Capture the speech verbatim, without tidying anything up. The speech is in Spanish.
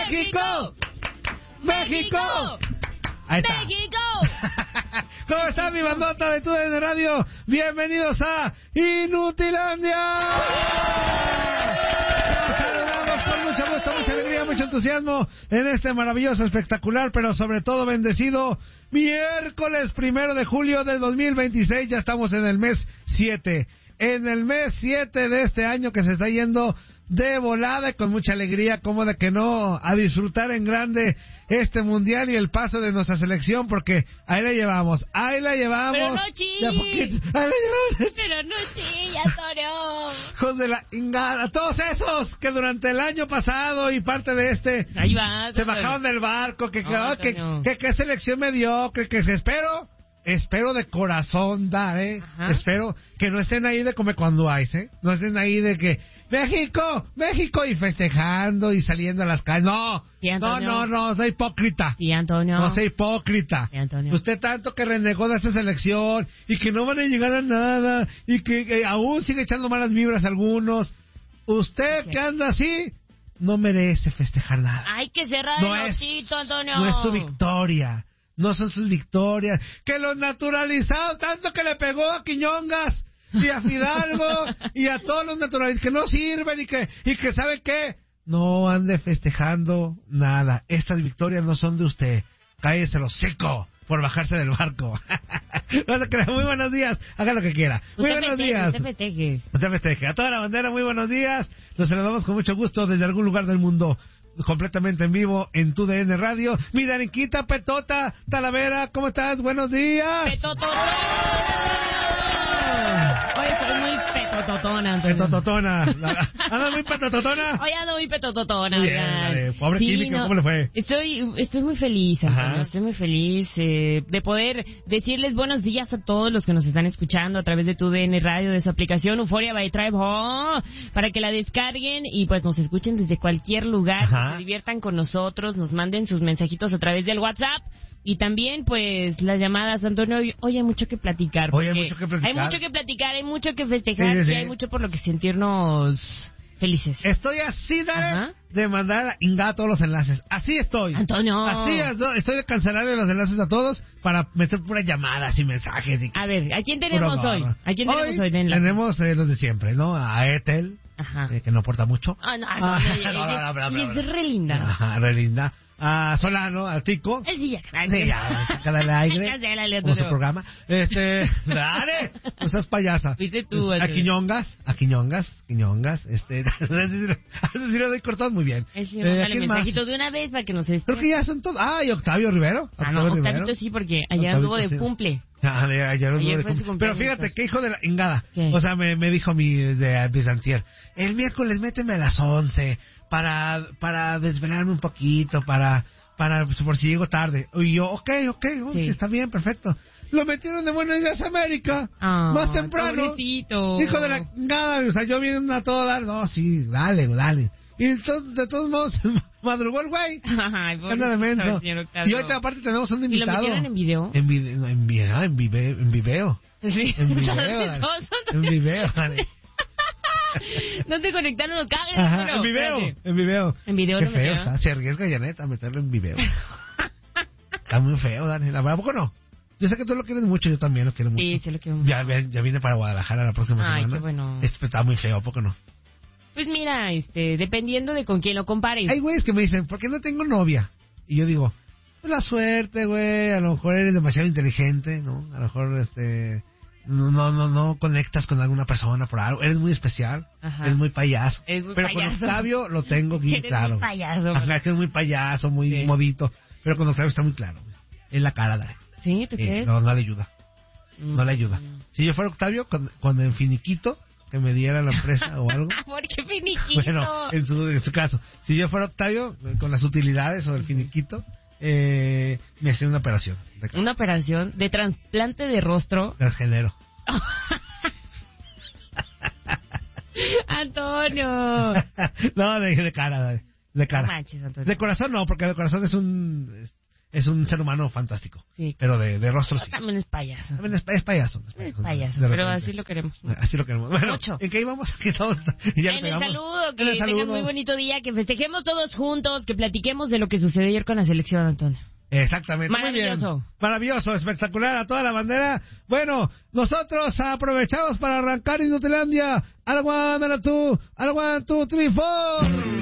¡México! ¡México! Ahí está. ¡México! ¿Cómo está mi bandota de T U D N Radio? Bienvenidos a Inutilandia. Nos saludamos con mucho gusto, mucha alegría, mucho entusiasmo en este maravilloso, espectacular, pero sobre todo bendecido miércoles primero de julio del dos mil veintiséis. Ya estamos en el mes siete. En el mes siete de este año que se está yendo de volada y con mucha alegría, como de que no, a disfrutar en grande este mundial y el paso de nuestra selección, porque ahí la llevamos, ahí la llevamos. Pero no chilles, ahí la llevamos. pero no chilles, Antonio. Hijos de la ingada, todos esos que durante el año pasado y parte de este Ahí va, se bajaron del barco, que, no, que, que, que, que selección mediocre, que se espero. Espero de corazón, dar, ¿eh? Ajá. Espero que no estén ahí de come cuando hay, ¿eh? No estén ahí de que México, México y festejando y saliendo a las calles. No, sí, no, no, no, no, soy hipócrita. Sí, Antonio. No, soy hipócrita. Sí, Antonio. Usted tanto que renegó de esta selección y que no van a llegar a nada y que, que aún sigue echando malas vibras a algunos. Usted sí, que anda así no merece festejar nada. Hay que cerrar no el es, hocito, Antonio. No es su victoria. No son sus victorias. Que los naturalizados, tanto que le pegó a Quiñongas y a Fidalgo y a todos los naturalizados que no sirven y que, y que ¿sabe qué? No ande festejando nada. Estas victorias no son de usted. Cállese el hocico por bajarse del barco. No se crea. Muy buenos días. Haga lo que quiera. Muy usted buenos festeje, días. Usted festeje. Usted festeje. A toda la bandera, muy buenos días. Los saludamos con mucho gusto desde algún lugar del mundo. Completamente en vivo en T U D N Radio. Mi Daniquita, Petota, Talavera, ¿cómo estás? Buenos días. Petototona. Oye, soy muy petototona. Petototona. ¿Anda muy petototona? Oye, ando muy petototona. Bien, dale. Pobre sí, química, no, ¿cómo le fue? Estoy, estoy muy feliz, Antonio. Estoy muy feliz eh, de poder decirles buenos días a todos los que nos están escuchando a través de T U D N Radio, de su aplicación Euphoria by Tribe, oh, para que la descarguen y pues nos escuchen desde cualquier lugar. Ajá. Se diviertan con nosotros, nos manden sus mensajitos a través del WhatsApp. Y también, pues, las llamadas, Antonio, hoy hay mucho que platicar. Hoy hay mucho que platicar. Hay mucho que platicar, hay mucho que festejar, sí, sí, sí. Y hay mucho por lo que sentirnos felices. Estoy así, Dale, de mandar a ingada todos los enlaces. Así estoy. Antonio. Así estoy de cancelarle los enlaces a todos para meter puras llamadas y mensajes. Y a ver, ¿a quién tenemos hoy? ¿A quién tenemos hoy? hoy tenemos eh, los de siempre, ¿no? A Ethel, eh, que no aporta mucho. Ah, no, ah, no, no, es re linda. Ajá, re linda. A Solano, a Tico. El sí, ya, sí, ya, sácala al aire. Como su programa. Este, dale, no seas payasa. Viste tú. A Quiñongas, a Quiñongas, Quiñongas, este, si le doy cortado muy bien. Es cierto, eh, dale mensajito más? De una vez para que nos esté. Creo que ya son todos. Ah, y Octavio Rivero. Ah, no, Octavito sí, porque allá anduvo de cumple. Ah, de, ayer ayer fue su pero fíjate, qué hijo de la ingada. ¿Qué? O sea, me, me dijo mi de, de Santier, el miércoles méteme a las once para, para desvelarme un poquito, para... para por si llego tarde. Y yo, ok, ok, oh, sí. Está bien, perfecto. Lo metieron de Buenos Días América, oh, más temprano. Pobrecito. Hijo de la nada, o sea, yo viendo a todo dar, no, sí, dale, dale. Y to, de todos modos, madrugó el güey. Ay, anda de menso. Y hoy aparte tenemos un invitado. ¿Y lo metieron en video? En video, en video, en video. En video. Sí. En video, dale. En video, dale. No te conectaron los cables. Ajá, en video, en video. En video Qué no feo está. Se arriesga Janet a meterlo en video. Está muy feo, Dani. La verdad, ¿a poco no? Yo sé que tú lo quieres mucho, yo también lo quiero mucho. Sí, sí lo quiero mucho. Ya, ya viene para Guadalajara la próxima Ay, semana. Ay, qué bueno. Esto está muy feo, ¿a poco no? Pues mira, este, dependiendo de con quién lo compares. Hay güeyes que me dicen, ¿por qué no tengo novia? Y yo digo, pues la suerte, güey, a lo mejor eres demasiado inteligente, ¿no? A lo mejor, este... No, no, no, no conectas con alguna persona por algo. Eres muy especial. Ajá. Eres muy payaso. Es muy pero payaso. Con Octavio lo tengo bien eres claro. Muy payaso. Ajá, que es muy payaso, muy sí. modito. Pero con Octavio está muy claro. En la cara, dale. ¿Sí? ¿Tú eh, crees? No, no le ayuda. Mm. No le ayuda. Si yo fuera Octavio, con, con el finiquito que me diera la empresa o algo. ¿Por qué finiquito? Bueno, en su, en su caso. Si yo fuera Octavio, con las utilidades o el finiquito, eh, me hacía una operación. ¿Una operación de trasplante de rostro? Transgénero. Antonio. No, de, de cara, de, de cara. No manches, Antonio. De corazón no, porque de corazón es un es, es un ser humano fantástico. Sí. Pero de, de rostro sí. También es payaso. También es, es payaso. Es Es payaso, payaso, de pero repente. así lo queremos. Así lo queremos. Bueno, Mucho. ¿en qué íbamos? ¿Qué estamos? Ya en le el pegamos. saludo, que En el tengan saludo. muy bonito día, que festejemos todos juntos, que platiquemos de lo que sucedió ayer con la selección, Antonio. Exactamente. Maravilloso. Muy bien. Maravilloso, espectacular a toda la bandera. Bueno, nosotros aprovechamos para arrancar Inutilandia. Al one, al two, al one, two, three, four.